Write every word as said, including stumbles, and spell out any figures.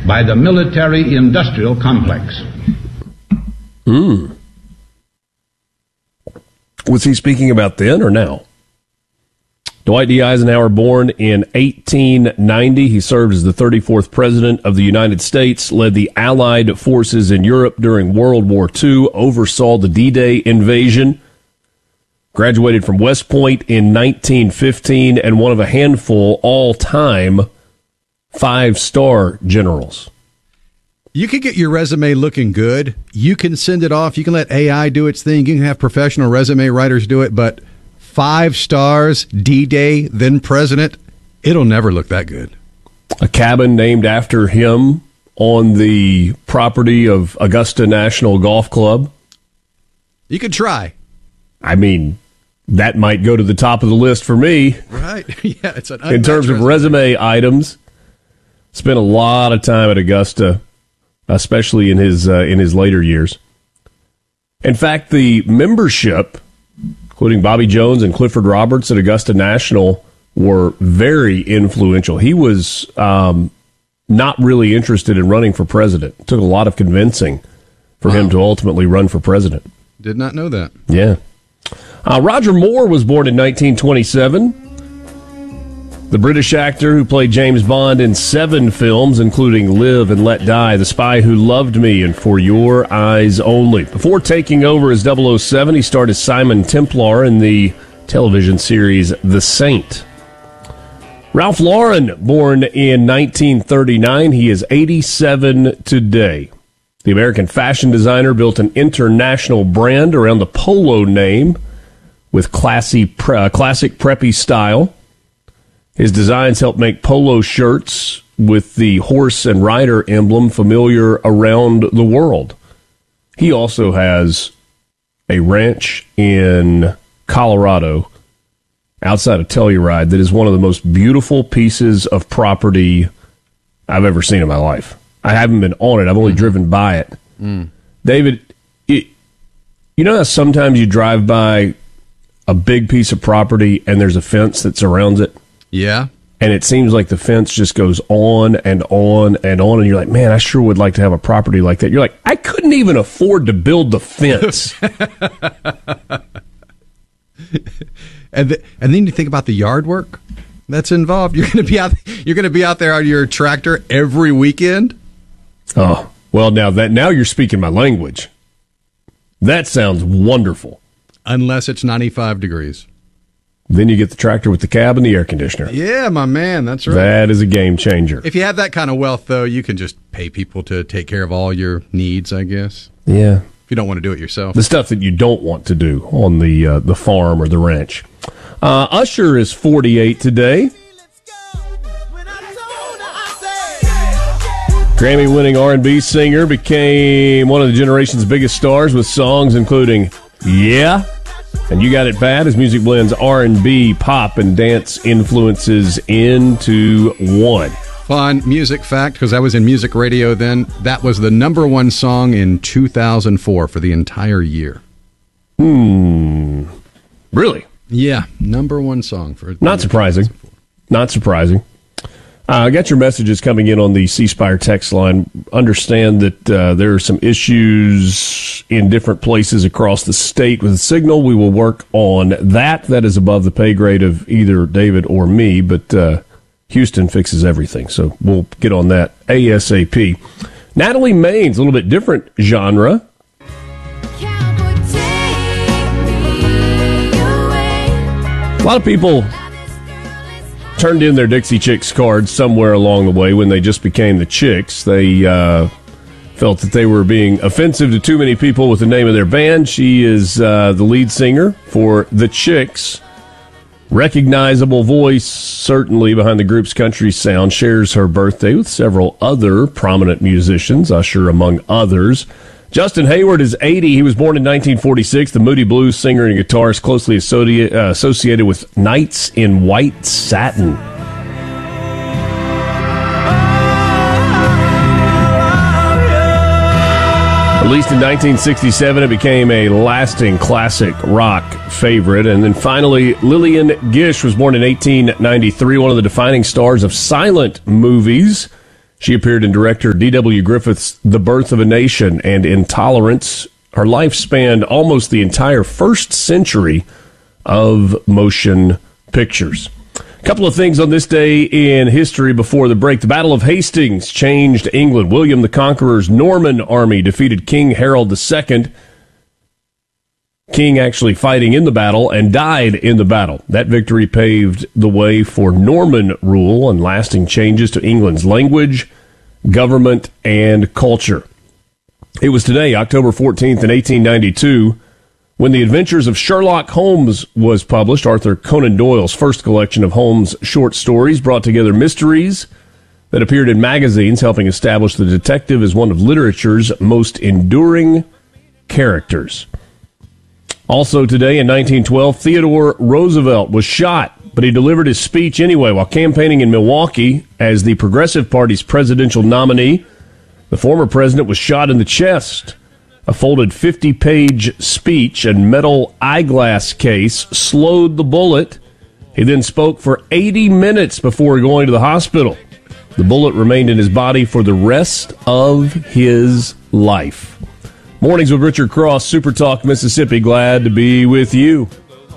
by the military-industrial complex. Hmm. Was he speaking about then or now? Dwight D. Eisenhower, born in eighteen ninety. He served as the thirty-fourth President of the United States, led the Allied forces in Europe during World War Two, oversaw the D-Day invasion, graduated from West Point in nineteen fifteen, and one of a handful all-time five-star generals. You can get your resume looking good. You can send it off. You can let A I do its thing. You can have professional resume writers do it, but five stars, D-Day, then president, it'll never look that good. A cabin named after him on the property of Augusta National Golf Club. You could try. I mean, that might go to the top of the list for me. Right. Yeah, it's an in terms of resume items. Spent a lot of time at Augusta, especially in his uh, in his later years. In fact, the membership, including Bobby Jones and Clifford Roberts at Augusta National, were very influential. He was um, not really interested in running for president. It took a lot of convincing for wow. him to ultimately run for president. Did not know that. Yeah. Uh, Roger Moore was born in nineteen twenty-seven. The British actor who played James Bond in seven films, including Live and Let Die, The Spy Who Loved Me, and For Your Eyes Only. Before taking over as double oh seven, he starred as Simon Templar in the television series The Saint. Ralph Lauren, born in nineteen thirty-nine, he is eighty-seven today. The American fashion designer built an international brand around the Polo name with classy, pre- uh, classic preppy style. His designs help make polo shirts with the horse and rider emblem familiar around the world. He also has a ranch in Colorado outside of Telluride that is one of the most beautiful pieces of property I've ever seen in my life. I haven't been on it. I've only mm. driven by it. Mm. David, it, you know how sometimes you drive by a big piece of property and there's a fence that surrounds it? Yeah. And it seems like the fence just goes on and on and on, and you're like, man, I sure would like to have a property like that. You're like, I couldn't even afford to build the fence. and the, and then you think about the yard work that's involved. You're going to be out. You're going to be out there on your tractor every weekend. Oh, well, now that now you're speaking my language. That sounds wonderful. Unless it's ninety-five degrees. Then you get the tractor with the cab and the air conditioner. Yeah, my man, that's right. That is a game changer. If you have that kind of wealth, though, you can just pay people to take care of all your needs, I guess. Yeah. If you don't want to do it yourself. The stuff that you don't want to do on the uh, the farm or the ranch. Uh, Usher is forty-eight today. Grammy-winning R and B singer, became one of the generation's biggest stars with songs including Yeah and You Got It Bad. His music blends R and B, pop, and dance influences into one. Fun music fact, because I was in music radio then, that was the number one song in two thousand four for the entire year. Hmm. Really? Yeah, number one song. for Not surprising. Not surprising. Uh, I got your messages coming in on the C Spire text line. Understand that uh, there are some issues in different places across the state with the signal. We will work on that. That is above the pay grade of either David or me, but uh, Houston fixes everything, so we'll get on that ASAP. Natalie Maines, a little bit different genre. A lot of people turned in their Dixie Chicks cards somewhere along the way when they just became the Chicks. They uh, felt that they were being offensive to too many people with the name of their band. She is uh, the lead singer for the Chicks. Recognizable voice, certainly, behind the group's country sound. Shares her birthday with several other prominent musicians, Usher among others. Justin Hayward is eighty. He was born in nineteen forty-six. The Moody Blues singer and guitarist, closely associated, uh, associated with Knights in White Satin. Released in nineteen sixty-seven, it became a lasting classic rock favorite. And then finally, Lillian Gish was born in eighteen ninety-three, one of the defining stars of silent movies. She appeared in director D W Griffith's The Birth of a Nation and Intolerance. Her life spanned almost the entire first century of motion pictures. A couple of things on this day in history before the break. The Battle of Hastings changed England. William the Conqueror's Norman army defeated King Harold the Second. King actually fighting in the battle and died in the battle. That victory paved the way for Norman rule and lasting changes to England's language, government, and culture. It was today, October fourteenth, in eighteen ninety-two, when The Adventures of Sherlock Holmes was published. Arthur Conan Doyle's first collection of Holmes short stories brought together mysteries that appeared in magazines, helping establish the detective as one of literature's most enduring characters. Also today, in nineteen twelve, Theodore Roosevelt was shot, but he delivered his speech anyway while campaigning in Milwaukee as the Progressive Party's presidential nominee. The former president was shot in the chest. A folded fifty-page speech and metal eyeglass case slowed the bullet. He then spoke for eighty minutes before going to the hospital. The bullet remained in his body for the rest of his life. Mornings with Richard Cross, Super Talk Mississippi. Glad to be with you.